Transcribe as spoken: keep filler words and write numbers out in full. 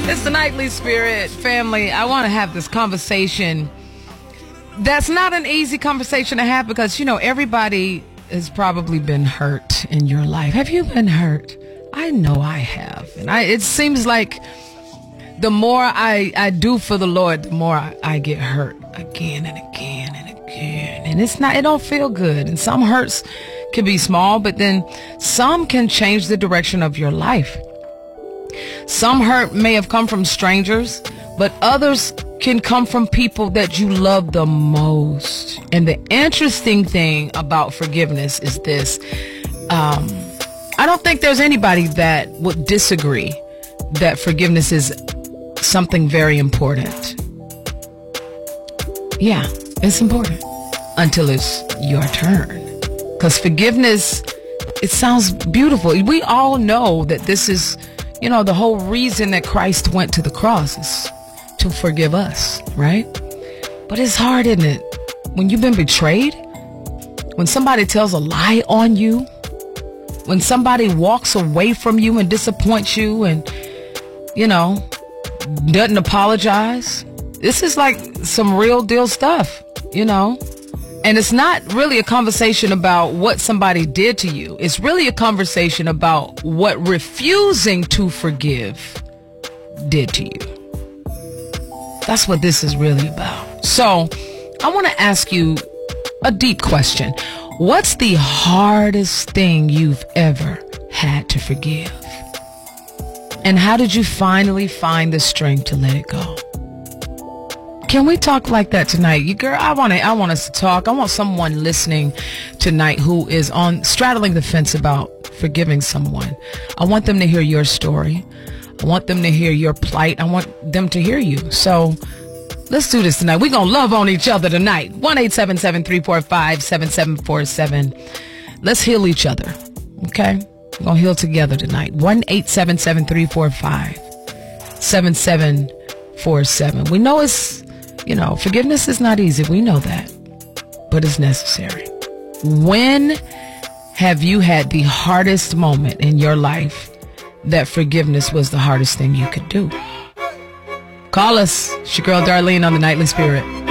It's the Nightly Spirit, family. I want to have this conversation. That's not an easy conversation to have because, you know, everybody has probably been hurt in your life. Have you been hurt? I know I have. And I, it seems like the more I, I do for the Lord, the more I, I get hurt again and again and again. And it's not, it don't feel good. And some hurts can be small, but then some can change the direction of your life. Some hurt may have come from strangers, but others can come from people that you love the most. And the interesting thing about forgiveness is this. Um, I don't think there's anybody that would disagree that forgiveness is something very important. Yeah, it's important until it's your turn. Because forgiveness, it sounds beautiful. We all know that this is, you know, the whole reason that Christ went to the cross is to forgive us, right? But it's hard, isn't it? When you've been betrayed, when somebody tells a lie on you, when somebody walks away from you and disappoints you and, you know, doesn't apologize. This is like some real deal stuff, you know? And it's not really a conversation about what somebody did to you. It's really a conversation about what refusing to forgive did to you. That's what this is really about. So I want to ask you a deep question. What's the hardest thing you've ever had to forgive? And how did you finally find the strength to let it go? Can we talk like that tonight? You girl, I want to, I want us to talk. I want someone listening tonight who is on straddling the fence about forgiving someone. I want them to hear your story. I want them to hear your plight. I want them to hear you. So let's do this tonight. We're going to love on each other tonight. one eight seven seven, three four five, seven seven four seven. Let's heal each other. Okay? We're going to heal together tonight. one eight seven seven, three four five, seven seven four seven. We know it's, you know, forgiveness is not easy. We know that. But it's necessary. When have you had the hardest moment in your life that forgiveness was the hardest thing you could do? Call us. It's your girl Darlene on the Nightly Spirit.